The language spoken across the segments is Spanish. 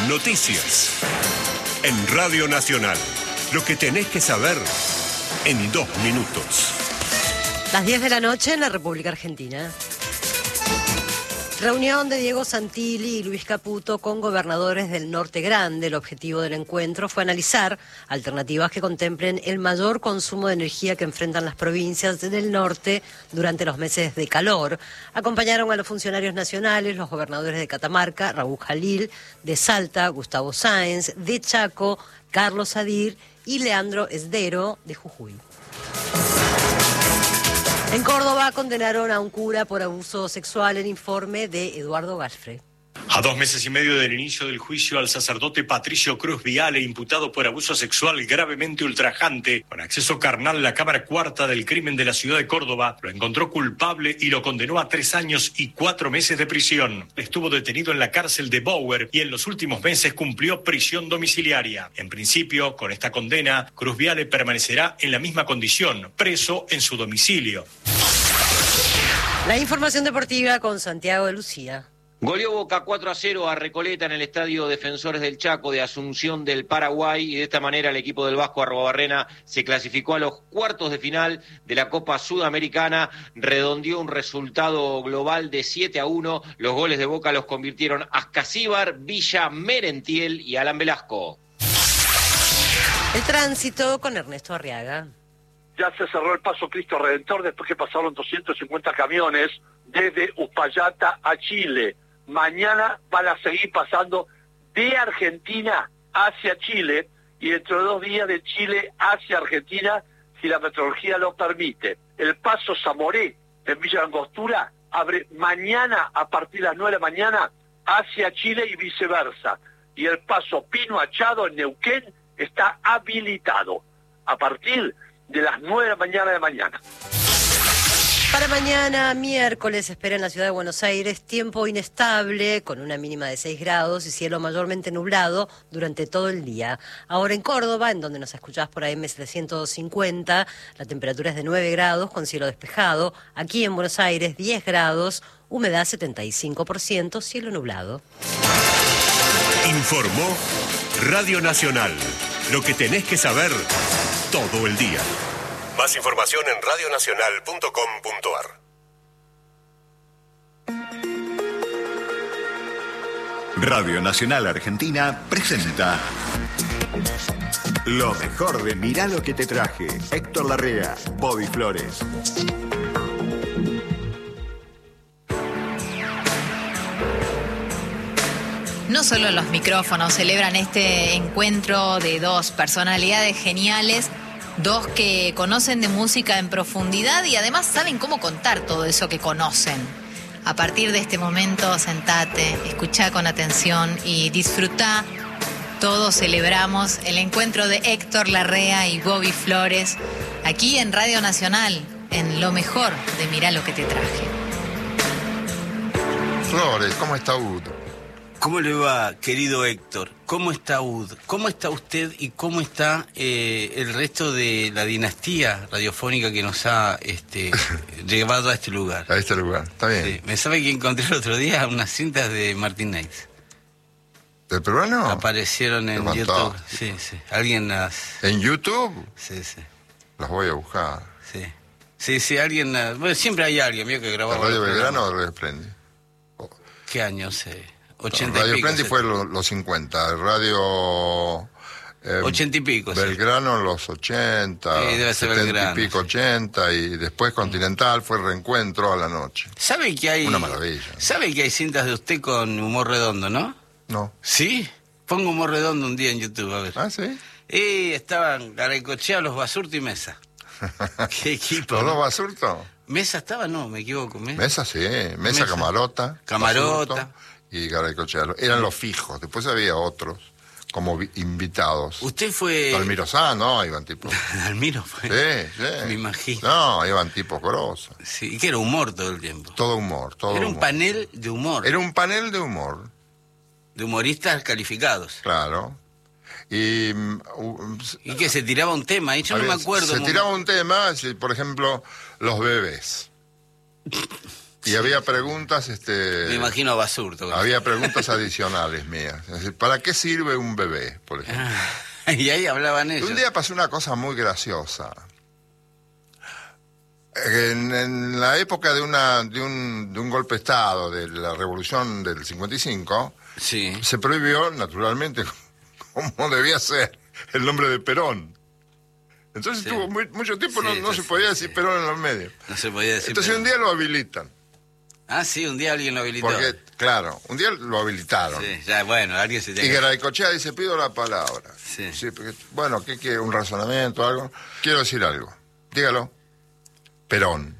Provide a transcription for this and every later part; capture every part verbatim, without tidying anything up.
Noticias. En Radio Nacional. Lo que tenés que saber en dos minutos. Las diez de la noche en la República Argentina. Reunión de Diego Santilli y Luis Caputo con gobernadores del Norte Grande. El objetivo del encuentro fue analizar alternativas que contemplen el mayor consumo de energía que enfrentan las provincias del norte durante los meses de calor. Acompañaron a los funcionarios nacionales, los gobernadores de Catamarca, Raúl Jalil, de Salta, Gustavo Sáenz, de Chaco, Carlos Sadir y Leandro Esdero, de Jujuy. En Córdoba condenaron a un cura por abuso sexual, el informe de Eduardo Galfre. A dos meses y medio del inicio del juicio al sacerdote Patricio Cruz Viale, imputado por abuso sexual gravemente ultrajante, con acceso carnal, la Cámara Cuarta del Crimen de la ciudad de Córdoba lo encontró culpable y lo condenó a tres años y cuatro meses de prisión. Estuvo detenido en la cárcel de Bower y en los últimos meses cumplió prisión domiciliaria. En principio, con esta condena, Cruz Viale permanecerá en la misma condición, preso en su domicilio. La información deportiva con Santiago de Lucía. Goleó Boca cuatro a cero a Recoleta en el Estadio Defensores del Chaco de Asunción del Paraguay y de esta manera el equipo del Vasco Arruabarrena se clasificó a los cuartos de final de la Copa Sudamericana, redondeó un resultado global de siete a uno, los goles de Boca los convirtieron Ascasíbar, Villa, Merentiel y Alan Velasco. El tránsito con Ernesto Arriaga. Ya se cerró el paso Cristo Redentor después que pasaron doscientos cincuenta camiones desde Uspallata a Chile. Mañana van a seguir pasando de Argentina hacia Chile y dentro de dos días de Chile hacia Argentina, si la meteorología lo permite. El paso Zamoré en Villa Angostura abre mañana a partir de las nueve de la mañana hacia Chile y viceversa. Y el paso Pino Achado en Neuquén está habilitado a partir de las nueve de la mañana de mañana. Para mañana, miércoles, espera en la ciudad de Buenos Aires tiempo inestable, con una mínima de seis grados y cielo mayormente nublado durante todo el día. Ahora en Córdoba, en donde nos escuchás por A M setecientos cincuenta, la temperatura es de nueve grados con cielo despejado. Aquí en Buenos Aires, diez grados, humedad setenta y cinco por ciento, cielo nublado. Informó Radio Nacional. Lo que tenés que saber todo el día. Más información en radio nacional punto com punto a r. Radio Nacional Argentina presenta lo mejor de Mirá lo que te traje. Héctor Larrea, Bobby Flores. No solo los micrófonos celebran este encuentro de dos personalidades geniales, dos que conocen de música en profundidad y además saben cómo contar todo eso que conocen. A partir de este momento, sentate, escuchá con atención y disfrutá. Todos celebramos el encuentro de Héctor Larrea y Bobby Flores aquí en Radio Nacional, en lo mejor de Mirá lo que te traje. Flores, ¿cómo está Udo? ¿Cómo le va, querido Héctor? ¿Cómo está U D? ¿Cómo está usted y cómo está eh, el resto de la dinastía radiofónica que nos ha este, llevado a este lugar? A este lugar, está bien. Sí. ¿Me sabe que encontré el otro día unas cintas de Martin Nights? ¿Del peruano? Aparecieron en YouTube. Sí, sí. ¿Alguien las...? ¿En YouTube? Sí, sí. Las voy a buscar. Sí. Sí, sí, alguien... Bueno, siempre hay alguien, mío, que grababa... ¿Radio Belgrano o Radio Splendid? Oh. ¿Qué año sé? ochenta Radio y pico, Splendid fue los lo cincuenta, Radio eh, ochenta y pico. Belgrano en sí. Los ochenta, sí, debe ser setenta Belgrano, y pico, sí. ochenta, y después Continental fue Reencuentro a la noche. ¿Sabe que hay... Una maravilla. ¿Sabe que hay cintas de usted con humor redondo, no? No. ¿Sí? Pongo humor redondo un día en YouTube, a ver. ¿Ah, sí? Y estaban Garacochea, los Basurto y Mesa. ¿Qué equipo? ¿Los dos Basurto? ¿Mesa estaba? No, me equivoco. ¿Mesa? Mesa, sí. Mesa, Mesa. Camarota. Camarota. Basurto y Garacochea. Eran los fijos. Después había otros como invitados. ¿Usted fue...? Dalmiro Sá, no, iban tipos... Dalmiro fue... Sí, sí. Me imagino. No, iban tipos grosos. Sí, y que era humor todo el tiempo. Todo humor, todo Era un humor. panel de humor. Era un panel de humor. De humoristas calificados. Claro. Y... Uh, ¿Y que se tiraba un tema? Y yo no me acuerdo. Se tiraba un tema, si, por ejemplo, los bebés. Y sí, había preguntas, este... Me imagino a Basurto. Había preguntas adicionales mías. Es decir, ¿para qué sirve un bebé, por ejemplo? Ah, y ahí hablaban ellos. Un día pasó una cosa muy graciosa. En, en la época de, una, de, un, de un golpe de Estado, de la revolución del cincuenta y cinco, sí, se prohibió, naturalmente, como debía ser, el nombre de Perón. Entonces sí, tuvo muy, mucho tiempo, sí, no, no se podía decir sí, Perón en los medios. No se podía decir Entonces Perón. Un día lo habilitan. Ah, sí, un día alguien lo habilitó. Porque, claro, un día lo habilitaron. Sí, ya, bueno, alguien se tiene Y Garaycochea dice, pido la palabra. Sí. Sí, porque, bueno, ¿qué quiere? ¿Un razonamiento, algo? Quiero decir algo. Dígalo. Perón.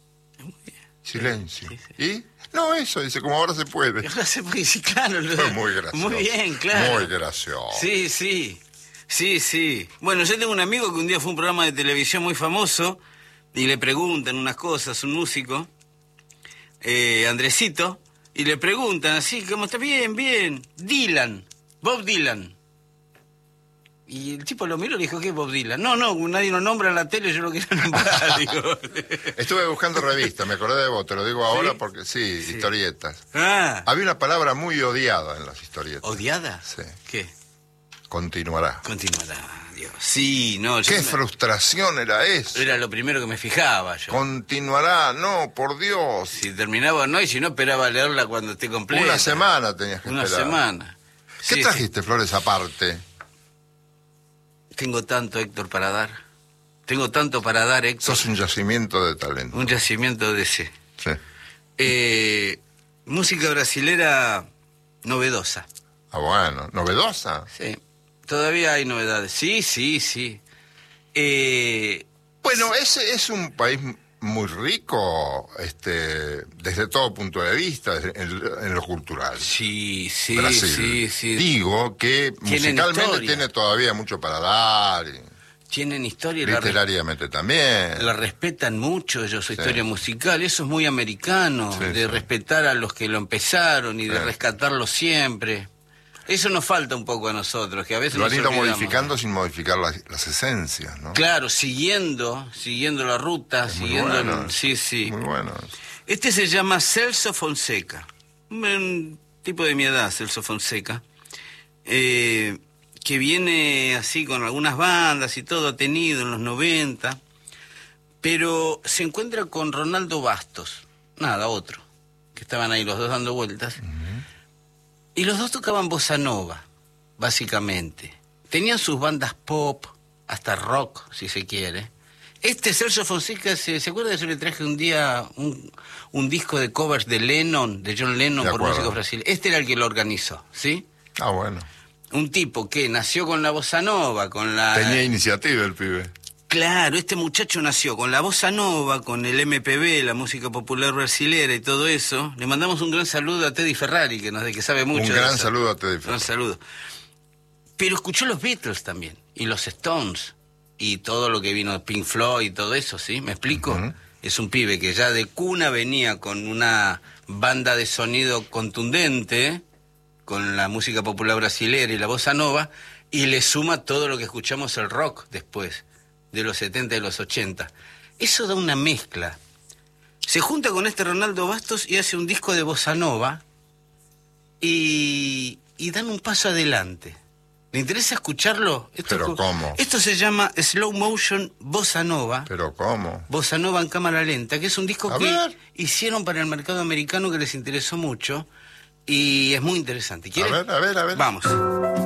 Silencio. Sí, sí. ¿Y? No, eso, dice, como ahora se puede. Ahora se puede, sí, claro. Lo... Fue muy gracioso. Muy bien, claro. Muy gracioso. Sí, sí. Sí, sí. Bueno, yo tengo un amigo que un día fue a un programa de televisión muy famoso y le preguntan unas cosas, un músico, eh, Andresito, y le preguntan así, ¿cómo está? Bien, bien. Dylan, Bob Dylan. Y el tipo lo miró y le dijo, ¿qué es Bob Dylan? No, no, nadie lo nombra en la tele, yo lo quiero nombrar. Digo. Estuve buscando revistas, me acordé de vos, te lo digo ahora ¿Sí? porque sí, Sí. historietas. Ah. Había una palabra muy odiada en las historietas. ¿Odiada? Sí. ¿Qué? Continuará. Continuará, Dios. Sí, no. Yo ¿Qué me... frustración era eso? Era lo primero que me fijaba yo. Continuará, no, por Dios. Si terminaba no, y si no, esperaba leerla cuando esté completa. Una semana tenías que Una esperar. semana. ¿Qué Sí, trajiste, Flores, aparte? Tengo tanto, Héctor, para dar. Tengo tanto para dar, Héctor. Sos un yacimiento de talento. Un yacimiento de ese. Sí. Eh, música brasilera novedosa. Ah, bueno, novedosa. Sí. Todavía hay novedades. Sí, sí, sí. Eh, Bueno, ese es un país muy rico, este, desde todo punto de vista, en, en lo cultural. sí, sí, Brasil. sí, sí. Digo que Tienen musicalmente historia. tiene todavía mucho para dar, y Tienen historia. La, res- literariamente también. la respetan mucho ellos, su Sí. historia musical. Eso es muy americano, Sí, de sí. respetar a los que lo empezaron y de Sí. rescatarlo siempre. Eso nos falta un poco a nosotros, que a veces Lo han nos ido olvidamos. modificando sin modificar las, las esencias, ¿no? Claro, siguiendo, siguiendo la ruta, Es muy siguiendo... el- bueno. Sí, sí. Muy bueno. Este se llama Celso Fonseca, un, un tipo de mi edad, Celso Fonseca, eh, que viene así con algunas bandas y todo, ha tenido en los noventa, pero se encuentra con Ronaldo Bastos, nada, otro, que estaban ahí los dos dando vueltas, y los dos tocaban bossa nova, básicamente. Tenían sus bandas pop, hasta rock, si se quiere. Este Celso Fonseca, ¿se, ¿se acuerda de eso? Le traje un día un, un disco de covers de Lennon, de John Lennon, De por acuerdo. músicos brasileños. Este era el que lo organizó, ¿sí? Ah, bueno. Un tipo que nació con la bossa nova, con la... Tenía iniciativa el pibe. Claro, este muchacho nació con la bossa nova, con el M P B, la música popular brasilera y todo eso. Le mandamos un gran saludo a Teddy Ferrari, que nos que sabe mucho. Un de gran eso. saludo a Teddy Un gran Ferrari. saludo. Pero escuchó los Beatles también, y los Stones, y todo lo que vino, Pink Floyd y todo eso, ¿sí? ¿Me explico? Ujú. Es un pibe que ya de cuna venía con una banda de sonido contundente, con la música popular brasilera y la bossa nova, y le suma todo lo que escuchamos el rock después, de los setenta y los ochenta. Eso da una mezcla. Se junta con este Ronaldo Bastos y hace un disco de bossa nova y, y dan un paso adelante. ¿Le interesa escucharlo? Esto, ¿Pero cómo? Esto se llama Slow Motion Bossa Nova. ¿Pero cómo? Bossa Nova en cámara lenta, que es un disco A que ver. hicieron para el mercado americano que les interesó mucho y es muy interesante. A ¿Quieren? ver, a ver, a ver. Vamos.